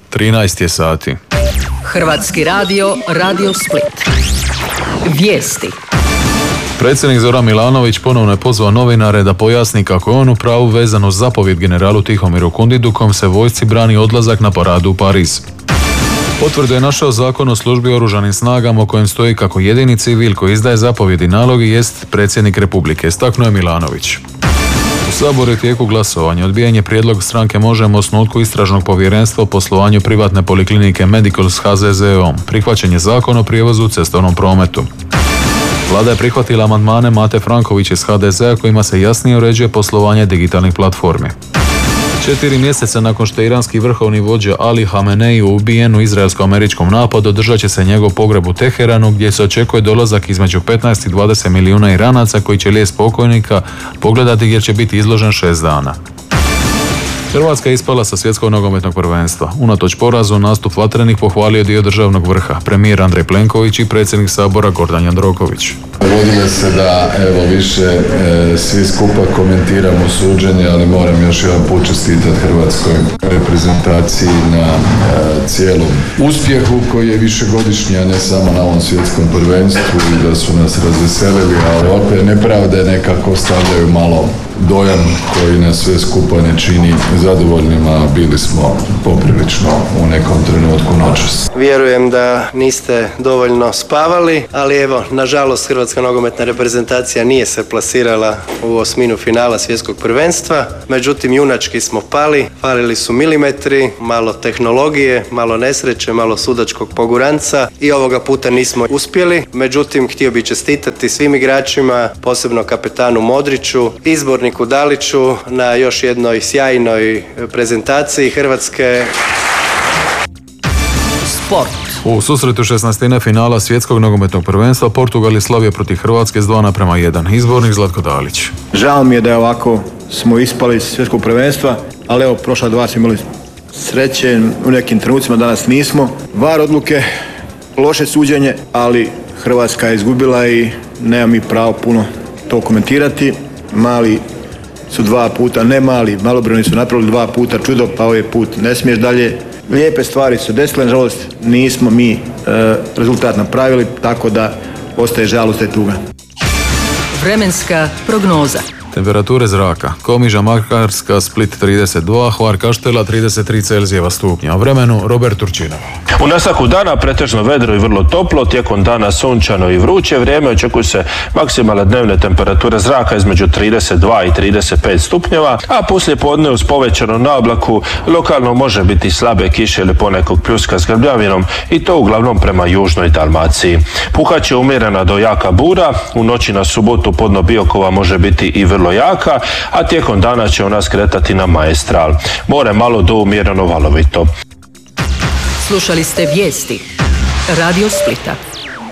13 je sati. Hrvatski radio, Radio Split. Vijesti. Predsjednik Zoran Milanović ponovno je pozvao novinare da pojasni kako je on u pravu vezano uz zapovjed generalu Tihomiru Kundidu kom se vojsci brani odlazak na paradu u Pariz. Potvrdu je našao Zakon o službi oružanim snagama u kojem stoji kako jedini civil koji izdaje zapovjedi i nalogi jest predsjednik Republike, istaknuo je Milanović. U Saboru je tijeku glasovanje. Odbijen je prijedlog stranke Možemo! Osnutku istražnog povjerenstva o poslovanju privatne poliklinike Medical s HZZO-om. Prihvaćen je Zakon o prijevozu u cestovnom prometu. Vlada je prihvatila amandmane Mate Frankovića iz HDZ-a kojima se jasnije uređuje poslovanje digitalnih platformi. 4 mjeseca nakon što je iranski vrhovni vođa Ali Hamenei ubijen u izraelsko-američkom napadu, održat će se njegov pogreb u Teheranu gdje se očekuje dolazak između 15 i 20 milijuna Iranaca koji će lijes pokojnika pogledati jer će biti izložen 6 dana. Hrvatska je ispala sa svjetskog nogometnog prvenstva. Unatoč porazu, nastup vatrenih pohvalio dio državnog vrha, premijer Andrej Plenković i predsjednik Sabora Gordan Jandroković. Dogodilo se da više svi skupa komentiramo suđenje, ali moram još jedan put čestitati hrvatskoj reprezentaciji na cijelom uspjehu koji je višegodišnji, a ne samo na ovom svjetskom prvenstvu i da su nas razveselili, ali opet nepravde nekako stavljaju malo dojam koji nas sve skupa ne čini zadovoljnima. Bili smo poprilično u nekom trenutku noćas. Vjerujem da niste dovoljno spavali, ali evo, nažalost Hrvatska nogometna reprezentacija nije se plasirala u osminu finala svjetskog prvenstva. Međutim, junački smo pali, falili su milimetri, malo tehnologije, malo nesreće, malo sudačkog poguranca i ovoga puta nismo uspjeli. Međutim, htio bih čestitati svim igračima, posebno kapetanu Modriću, izborniku Daliću na još jednoj sjajnoj prezentaciji Hrvatske. Sport. U susretu 16. finala svjetskog nogometnog prvenstva Portugal je slavio protiv Hrvatske s 2:1. Izbornik Zlatko Dalić. Žao mi je da je ovako smo ispali iz svjetskog prvenstva, ali evo prošla 2 smo imali sreće, u nekim trenucima danas nismo. VAR odluke, loše suđenje, ali Hrvatska je izgubila i nema mi pravo puno to komentirati. Mali su 2 puta, ne mali, malobrojni su napravili 2 puta čudo, pa ovaj put ne smiješ dalje. Lijepe stvari su desile, nažalost nismo mi rezultat napravili, tako da ostaje žalost i tuga. Vremenska prognoza. Temperature zraka. Komiža Makarska, Split 32, Hvar Kaštela 33 Celzijeva stupnja. O vremenu Robert Turčinov. U nastavku dana pretežno vedro i vrlo toplo, tijekom dana sunčano i vruće vrijeme, očekuju se maksimalne dnevne temperature zraka između 32 i 35 stupnjeva, a poslije podne uz povećanu naoblaku lokalno može biti slabe kiše ili ponekog pljuska s grmljavinom i to uglavnom prema južnoj Dalmaciji. Puhat će umjerena do jaka bura, u noći na subotu podno Biokova može biti i vrlo jaka, a tijekom dana će ona skretati na Maestral. More malo do umjereno valovito. Slušali ste vijesti Radio Splita.